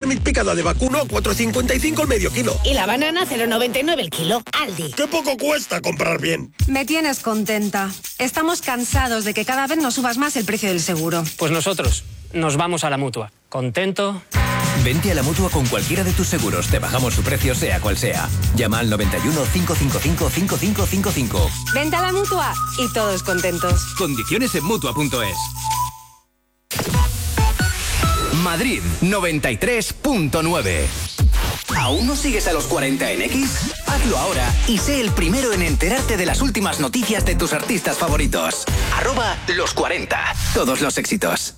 término picada de vacuno, 4,55 el medio kilo. Y la banana, 0,99 el kilo. Aldi. ¡Qué poco cuesta comprar bien! Me tienes contenta. Estamos cansados de que cada vez nos subas más el precio del seguro. Pues nosotros nos vamos a la Mutua. ¿Contento? Vente a la Mutua con cualquiera de tus seguros. Te bajamos su precio sea cual sea. Llama al 91 555 5555. Vente a la Mutua y todos contentos. Condiciones en Mutua.es. Madrid 93.9. ¿Aún no sigues a los 40 en X? Hazlo ahora y sé el primero en enterarte de las últimas noticias de tus artistas favoritos. @los40. Todos los éxitos.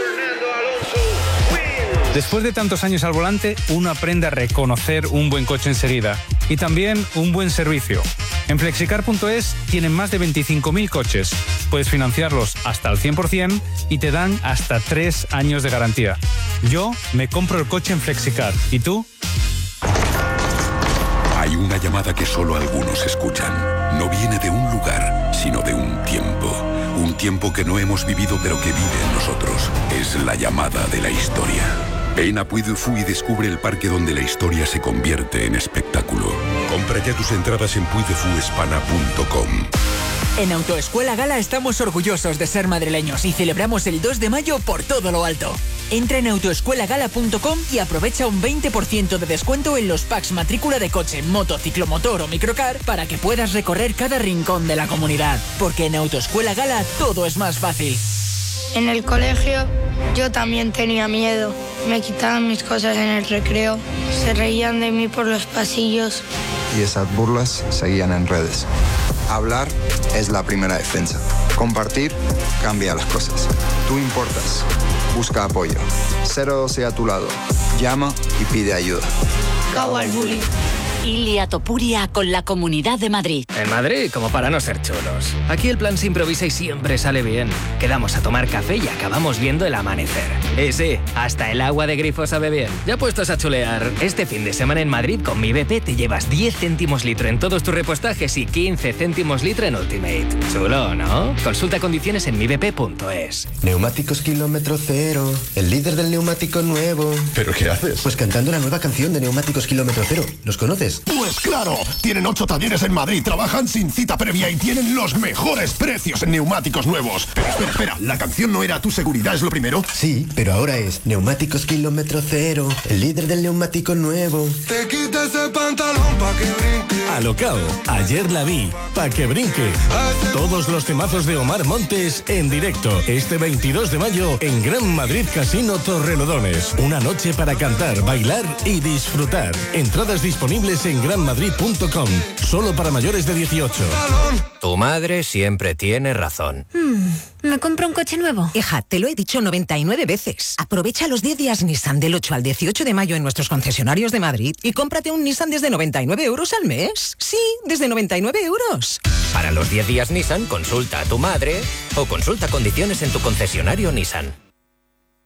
Después de tantos años al volante, uno aprende a reconocer un buen coche enseguida y también un buen servicio. En Flexicar.es tienen más de 25.000 coches. Puedes financiarlos hasta el 100% y te dan hasta 3 años de garantía. Yo me compro el coche en Flexicar. ¿Y tú? Hay una llamada que solo algunos escuchan. No viene de un lugar, sino de un tiempo. Un tiempo que no hemos vivido pero que vive en nosotros. Es la llamada de la historia. Ven a Puy du Fou y descubre el parque donde la historia se convierte en espectáculo. Compra ya tus entradas en puydefouespana.com. En Autoescuela Gala estamos orgullosos de ser madrileños y celebramos el 2 de mayo por todo lo alto. Entra en autoescuelagala.com y aprovecha un 20% de descuento en los packs matrícula de coche, moto, ciclomotor o microcar para que puedas recorrer cada rincón de la comunidad. Porque en Autoescuela Gala todo es más fácil. En el colegio yo también tenía miedo. Me quitaban mis cosas en el recreo, se reían de mí por los pasillos. Y esas burlas seguían en redes. Hablar es la primera defensa. Compartir cambia las cosas. Tú importas. Busca apoyo. 012 a tu lado. Llama y pide ayuda. Cabo al bullying. Ilia Topuria con la Comunidad de Madrid. En Madrid, como para no ser chulos. Aquí el plan se improvisa y siempre sale bien. Quedamos a tomar café y acabamos viendo el amanecer. Y sí, hasta el agua de grifo sabe bien. Ya puestos a chulear, este fin de semana en Madrid con mi BP te llevas 10 céntimos litro en todos tus repostajes y 15 céntimos litro en Ultimate. Chulo, ¿no? Consulta condiciones en mibp.es. Neumáticos kilómetro cero, el líder del neumático nuevo. ¿Pero qué haces? Pues cantando la nueva canción de Neumáticos kilómetro cero. ¿Los conoces? Pues claro, tienen 8 talleres en Madrid, trabajan sin cita previa y tienen los mejores precios en neumáticos nuevos. Pero espera, ¿la canción no era Tu seguridad es lo primero? Sí, pero ahora es Neumáticos kilómetro cero, el líder del neumático nuevo. Te quita ese pantalón pa' que brinque. Alocao, ayer la vi, pa' que brinque. Todos los temazos de Omar Montes en directo, este 22 de mayo en Gran Madrid Casino Torrelodones. Una noche para cantar, bailar y disfrutar. Entradas disponibles en granmadrid.com, solo para mayores de 18. Tu madre siempre tiene razón. ¿Me compro un coche nuevo? Hija, te lo he dicho 99 veces. Aprovecha los 10 días Nissan del 8 al 18 de mayo en nuestros concesionarios de Madrid y cómprate un Nissan desde 99 euros al mes. Sí, desde 99 euros. Para los 10 días Nissan, consulta a tu madre o consulta condiciones en tu concesionario Nissan.